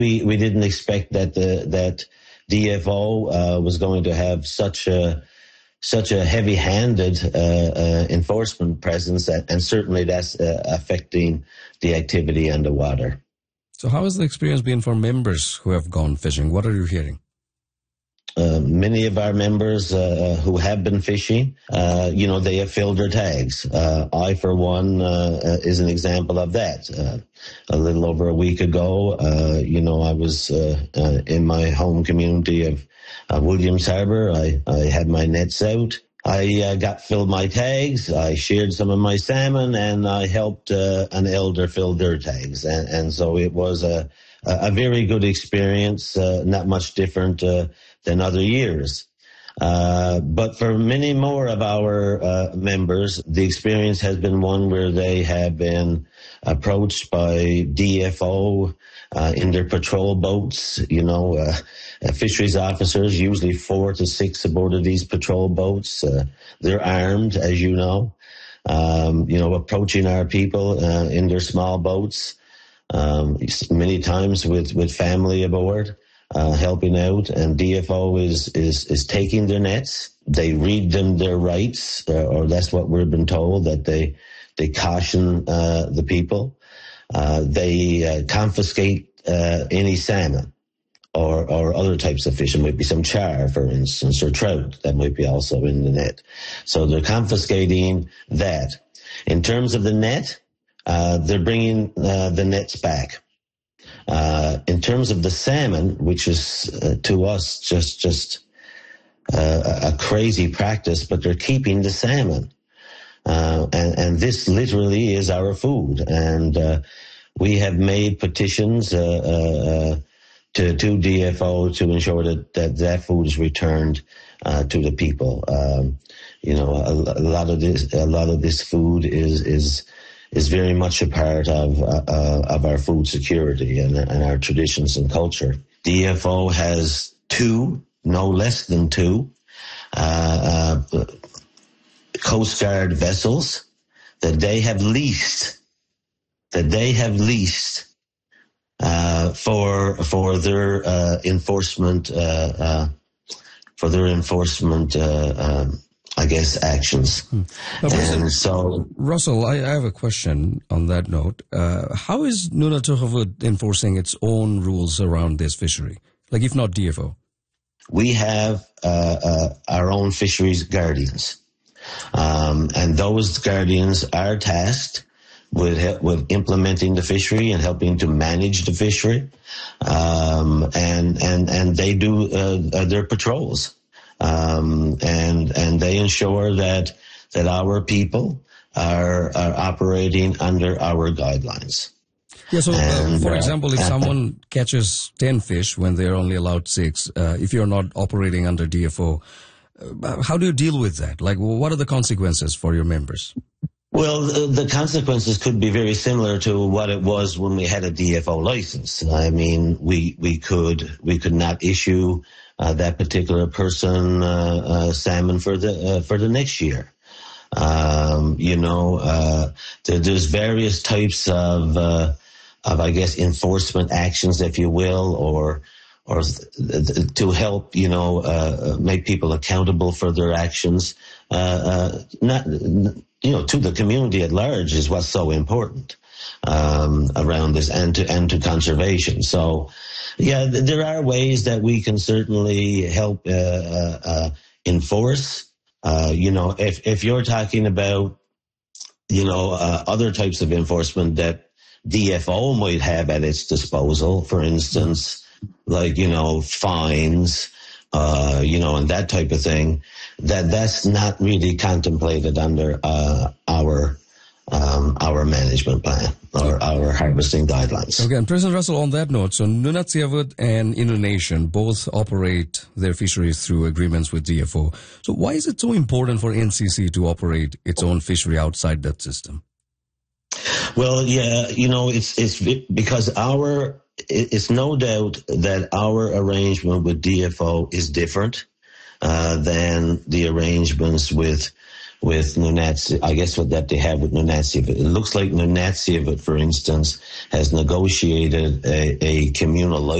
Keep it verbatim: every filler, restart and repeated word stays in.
We we didn't expect that the that D F O uh, was going to have such a such a heavy-handed uh, uh, enforcement presence, and, and certainly that's uh, affecting the activity underwater. So how has the experience been for members who have gone fishing? What are you hearing? Uh, many of our members uh, who have been fishing, uh, you know, they have filled their tags. Uh, I, for one, uh, is an example of that. Uh, a little over a week ago, uh, you know, I was uh, uh, in my home community of uh, Williams Harbour. I, I had my nets out. I uh, got filled my tags. I shared some of my salmon, and I helped uh, an elder fill their tags. And, and so it was a, a very good experience, uh, not much different uh, than other years. Uh, but for many more of our uh, members, the experience has been one where they have been approached by D F O uh, in their patrol boats, you know, uh, uh, fisheries officers, usually four to six aboard of these patrol boats. Uh, they're armed, as you know, um, you know, approaching our people uh, in their small boats, um, many times with, with family aboard. Uh, helping out, and D F O is, is, is taking their nets. They read them their rights, uh, or that's what we've been told, that they they caution uh, the people. Uh, they uh, confiscate uh, any salmon or, or other types of fish. It might be some char, for instance, or trout that might be also in the net. So they're confiscating that. In terms of the net, uh, they're bringing uh, the nets back. Uh, in terms of the salmon, which is uh, to us just just uh, a crazy practice, but they're keeping the salmon, uh, and, and this literally is our food. And uh, we have made petitions uh, uh, to to D F O to ensure that that, that food is returned uh, to the people. Um, you know, a, a lot of this a lot of this food is is. is very much a part of uh, of our food security and, and our traditions and culture. D F O has two, no less than two, uh, uh, Coast Guard vessels that they have leased, that they have leased uh, for for their uh, enforcement, uh, uh, for their enforcement. Uh, um, I guess, actions. Hmm. And so, Russell, I, I have a question on that note. Uh, how is Nunatsiavut enforcing its own rules around this fishery? Like, if not D F O? We have uh, uh, our own fisheries guardians. Um, and those guardians are tasked with, with implementing the fishery and helping to manage the fishery. Um, and, and, and they do uh, their patrols. Um, and and they ensure that that our people are are operating under our guidelines. Yeah. So, and, uh, for uh, example, if uh, someone catches ten fish when they're only allowed six, uh, if you're not operating under D F O, uh, how do you deal with that? Like, what are the consequences for your members? Well, the, the consequences could be very similar to what it was when we had a D F O license. I mean, we we could we could not issue Uh, that particular person uh, uh, salmon for the uh, for the next year. Um, you know, uh, there, there's various types of uh, of I guess enforcement actions, if you will, or or th- to help you know uh, make people accountable for their actions. Uh, uh, not you know to the community at large is what's so important um, around this, and to and to conservation. So. Yeah, there are ways that we can certainly help uh, uh, uh, enforce. Uh, you know, if if you're talking about, you know, uh, other types of enforcement that D F O might have at its disposal, for instance, like, you know, fines, uh, you know, and that type of thing, that that's not really contemplated under uh, our Um, our management plan or our harvesting guidelines. Okay, and President Russell, on that note, so Nunatsiavut and Innu Nation both operate their fisheries through agreements with D F O. So why is it so important for N C C to operate its own fishery outside that system? Well, yeah, you know, it's it's because our it's no doubt that our arrangement with D F O is different uh, than the arrangements with with Nunatsiavut, I guess what that they have with Nunatsiavut. It looks like Nunatsiavut, for instance, has negotiated a, a communal